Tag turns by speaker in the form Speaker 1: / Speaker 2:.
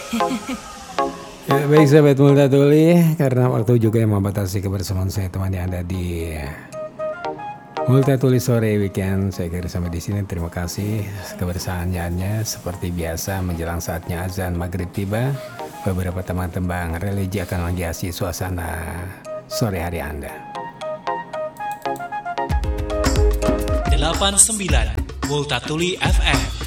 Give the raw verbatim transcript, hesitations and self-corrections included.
Speaker 1: Ya, baik sahabat Multatuli, karena waktu juga yang membatasi kebersamaan saya temani Anda di Multatuli sore weekend. Saya kira sampai di sini. Terima kasih kebersamaannya. Seperti biasa menjelang saatnya azan maghrib tiba, beberapa tembang-tembang religi akan menghiasi suasana sore hari Anda.
Speaker 2: delapan puluh sembilan Multatuli F M.